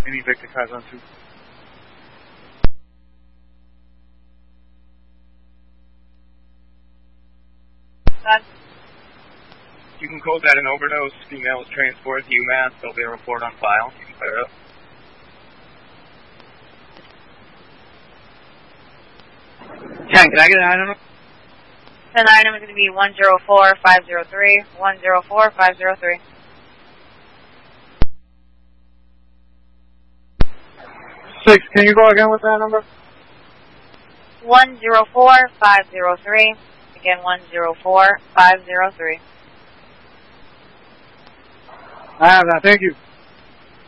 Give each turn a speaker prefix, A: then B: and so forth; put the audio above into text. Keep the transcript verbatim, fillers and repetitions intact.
A: Any Victor Kaiser on two.
B: You can code that an overdose. Female was transported to UMass. There'll be a report on file. You can clear it up.
A: Ken, can I get an item?
C: ten item is going to be one zero four five zero three, one zero four five zero three.
A: Six, can you go again with that number?
C: one zero four five zero three. Again, one zero four five zero three.
A: I have that, thank you.